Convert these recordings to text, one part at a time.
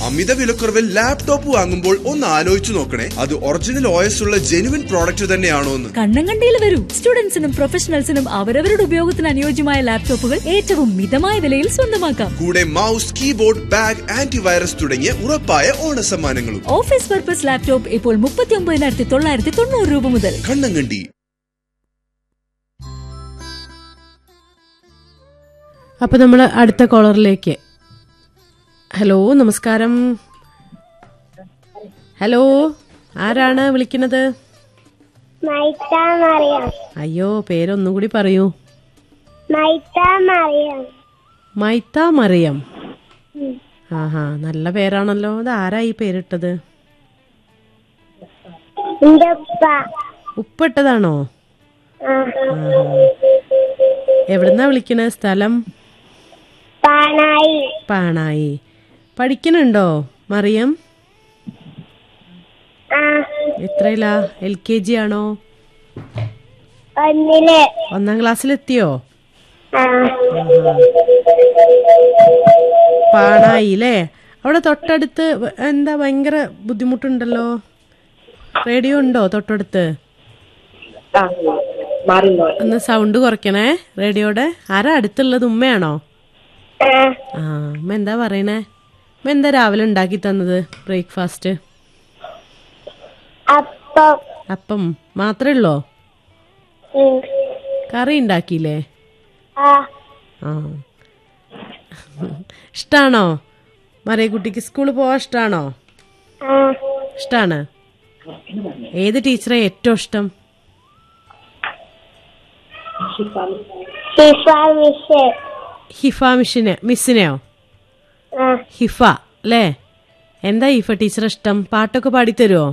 അമിത വിലക്കുറവിൽ ലാപ്ടോപ്പ് വാങ്ങുമ്പോൾ ഒന്ന് ആലോചിച്ചു നോക്കണേ, അത് ഒറിജിനൽ OS ഉള്ള ജെനുവിൻ പ്രോഡക്റ്റ് തന്നെയാണോ എന്ന്. കണ്ണങ്കണ്ടിയിൽ വരൂ. സ്റ്റുഡൻസിനും പ്രൊഫഷണൽസിനും അവരവരുടെ ഉപയോഗത്തിന് അനുയോജ്യമായ ലാപ്ടോപ്പുകൾ ഏറ്റവും മിതമായ വിലയിൽ സ്വന്തമാക്കാം. കൂടെ മൗസ്, കീബോർഡ്, ബാഗ്, ആന്റിവൈറസ് തുടങ്ങിയ ഉറപ്പായ ഓണസമ്മാനങ്ങളും. ഓഫീസ് പർപ്പസ് ലാപ്ടോപ്പ് ഇപ്പോൾ 39,990 രൂപ മുതൽ. കണ്ണങ്കണ്ടി. അപ്പൊ നമ്മൾ അടുത്ത കോളറിലേക്ക്. ഹലോ, നമസ്കാരം. ഹലോ, ആരാണ് വിളിക്കുന്നത്? അയ്യോ, പേരൊന്നും കൂടി പറയൂ. മൈത്ത മറിയം. ആഹാ, നല്ല പേരാണല്ലോ. അത് ആരാ ഈ പേരിട്ടത്? ഉപ്പിട്ടതാണോ? എവിടുന്നാ വിളിക്കണേ? സ്ഥലം? പാണായി. പഠിക്കണുണ്ടോ മറിയം? എത്രയിലാ? LKG ആണോ? 1ാം ക്ലാസ്സിലെത്തിയോ? പാണായില്ലേ? അവിടെ തൊട്ടടുത്ത് എന്താ ഭയങ്കര ബുദ്ധിമുട്ടുണ്ടല്ലോ. റേഡിയോ ഉണ്ടോ തൊട്ടടുത്ത്? ഒന്ന് സൗണ്ട് കുറയ്ക്കണേ റേഡിയോയുടെ. ആരാ അടുത്തുള്ളത്? ഉമ്മയാണോ? ഉമ്മ എന്താ പറയണേ? ഉമ്മ എന്താ രാവിലെ ഉണ്ടാക്കി തന്നത് ബ്രേക്ക്ഫാസ്റ്റ്? അപ്പം മാത്രേ ഉള്ളോ? കറി ഉണ്ടാക്കിയില്ലേ? ഇഷ്ടാണോ മറിയക്കുട്ടിക്ക്? സ്കൂളിൽ പോവാൻ ഇഷ്ടാണോ? ഇഷ്ടാണ്. ഏത് ടീച്ചറെ ഏറ്റവും ഇഷ്ടം? ഹിഫ മിസ്സിനെയോ? ഹിഫ അല്ലേ? എന്താ ഹിഫ ടീച്ചർ ഇഷ്ടം? പാട്ടൊക്കെ പാടിത്തരുമോ?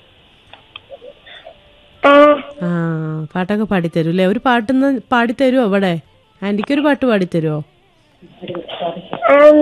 പാട്ടൊക്കെ പാടിത്തരൂ അല്ലേ? ഒരു പാട്ടൊന്ന് പാടിത്തരുമോ? ഇവിടെ ആന്റിക്കൊരു പാട്ട് പാടിത്തരുമോ?